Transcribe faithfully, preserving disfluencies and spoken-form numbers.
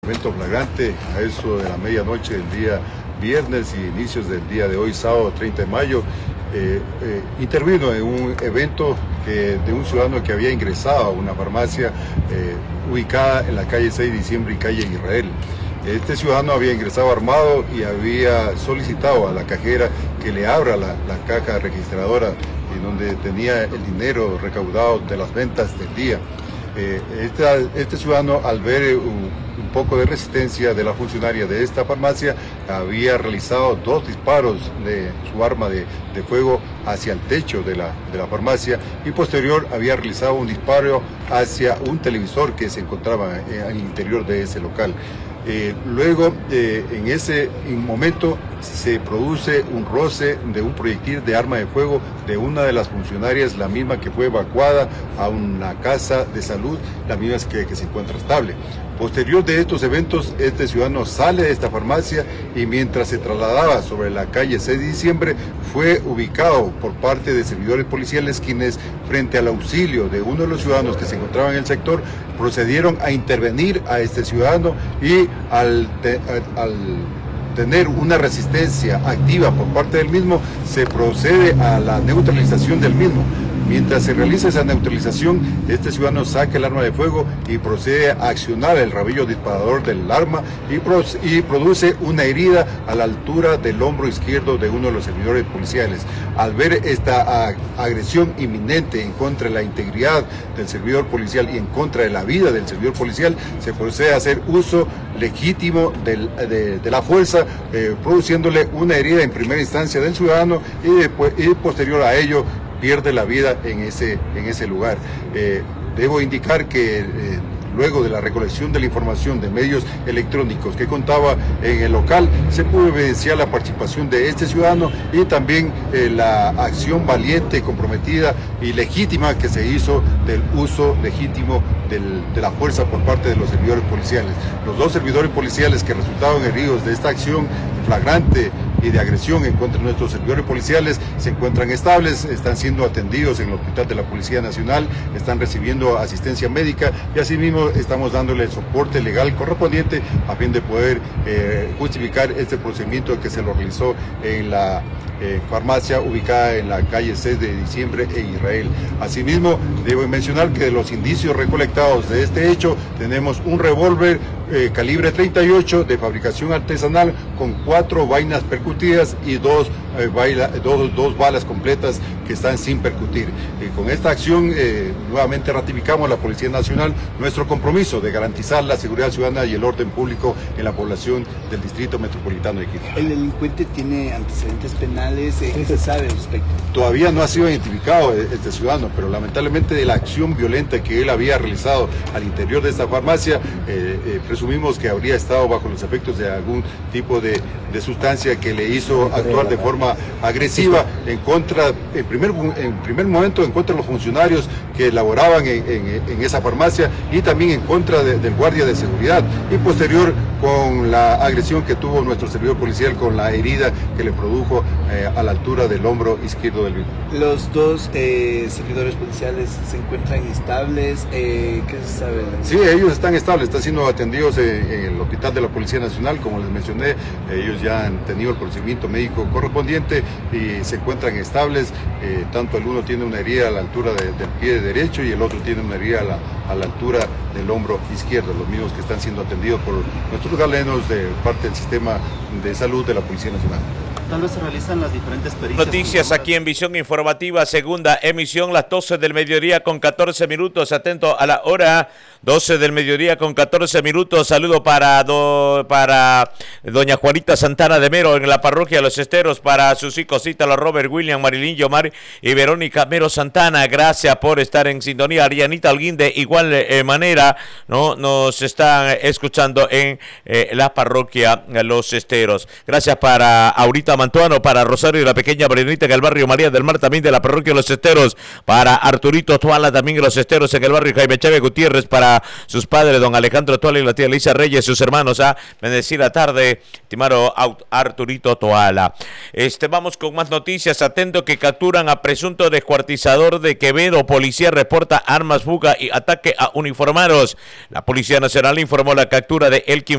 Evento flagrante a eso de la medianoche del día viernes y inicios del día de hoy, sábado treinta de mayo, eh, eh, intervino en un evento que, de un ciudadano que había ingresado a una farmacia eh, ubicada en la calle seis de diciembre y calle Israel. Este ciudadano había ingresado armado y había solicitado a la cajera que le abra la, la caja registradora en donde tenía el dinero recaudado de las ventas del día. Eh, esta, este ciudadano, al ver un, un poco de resistencia de la funcionaria de esta farmacia, había realizado dos disparos de su arma de, de fuego hacia el techo de la, de la farmacia y posterior había realizado un disparo hacia un televisor que se encontraba en el interior de ese local. Eh, luego, eh, en ese momento, se produce un roce de un proyectil de arma de fuego de una de las funcionarias, la misma que fue evacuada a una casa de salud, la misma que, que se encuentra estable. Posterior de estos eventos, este ciudadano sale de esta farmacia y mientras se trasladaba sobre la calle seis de diciembre, fue ubicado por parte de servidores policiales quienes, frente al auxilio de uno de los ciudadanos que se encontraban en el sector, procedieron a intervenir a este ciudadano y al, de, al tener una resistencia activa por parte del mismo, se procede a la neutralización del mismo. Mientras se realiza esa neutralización, este ciudadano saca el arma de fuego y procede a accionar el rabillo disparador del arma y, pro y produce una herida a la altura del hombro izquierdo de uno de los servidores policiales. Al ver esta agresión inminente en contra de la integridad del servidor policial y en contra de la vida del servidor policial, se procede a hacer uso legítimo del, de, de la fuerza, eh, produciéndole una herida en primera instancia del ciudadano y, después, y posterior a ello pierde la vida en ese, en ese lugar. Eh, debo indicar que eh, luego de la recolección de la información de medios electrónicos que contaba en el local, se pudo evidenciar la participación de este ciudadano y también eh, la acción valiente, comprometida y legítima que se hizo del uso legítimo del, de la fuerza por parte de los servidores policiales. Los dos servidores policiales que resultaron heridos de esta acción flagrante y de agresión en contra de nuestros servidores policiales se encuentran estables, están siendo atendidos en el Hospital de la Policía Nacional, están recibiendo asistencia médica y asimismo estamos dándole el soporte legal correspondiente a fin de poder eh, justificar este procedimiento que se lo realizó en la eh, farmacia ubicada en la calle seis de diciembre e Israel. Asimismo, debo mencionar que de los indicios recolectados de este hecho tenemos un revólver Eh, calibre treinta y ocho de fabricación artesanal con cuatro vainas percutidas y dos, eh, baila, dos, dos balas completas que están sin percutir. Eh, con esta acción eh, nuevamente ratificamos la Policía Nacional nuestro compromiso de garantizar la seguridad ciudadana y el orden público en la población del Distrito Metropolitano de Quito. ¿El delincuente tiene antecedentes penales? ¿Qué se sabe al respecto? Todavía no ha sido identificado este ciudadano, pero lamentablemente de la acción violenta que él había realizado al interior de esta farmacia, eh, eh, presumimos que habría estado bajo los efectos de algún tipo de, de sustancia que le hizo actuar de forma agresiva en contra, en primer, en primer momento en contra de los funcionarios que laboraban en, en, en esa farmacia y también en contra de, del guardia de seguridad y posterior con la agresión que tuvo nuestro servidor policial con la herida que le produjo eh, a la altura del hombro izquierdo del mismo. Los dos eh, servidores policiales se encuentran estables, eh, ¿qué se sabe? Sí, ellos están estables, están siendo atendidos en, en el Hospital de la Policía Nacional, como les mencioné, ellos ya han tenido el procedimiento médico correspondiente y se encuentran estables, eh, tanto el uno tiene una herida a la altura de, del pie derecho y el otro tiene una herida a la, a la altura del hombro izquierdo, los mismos que están siendo atendidos por nuestros galenos de parte del sistema de salud de la Policía Nacional. Tal vez se realizan las diferentes pericias. Noticias aquí en Visión Informativa, segunda emisión, las doce del mediodía con catorce minutos. Atento a la hora, doce del mediodía con catorce minutos. Saludo para, do, para doña Juanita Santana de Mero en la parroquia Los Esteros, para sus hijos Ítalo, Robert, William, Marilyn, Yomar y Verónica Mero Santana. Gracias por estar en sintonía. Arianita Alguín de igual eh, manera, ¿no? Nos están escuchando en eh, la parroquia Los Esteros. Gracias para ahorita Mantuano, para Rosario y la pequeña Brenita en el barrio María del Mar, también de la parroquia Los Esteros, para Arturito Toala, también en Los Esteros en el barrio Jaime Chávez Gutiérrez, para sus padres, don Alejandro Toala y la tía Elisa Reyes, sus hermanos, a bendecir la tarde, estimado Arturito Toala. Este, vamos con más noticias. Atento que capturan a presunto descuartizador de Quevedo. Policía reporta armas, fuga y ataque a uniformados. La Policía Nacional informó la captura de Elkin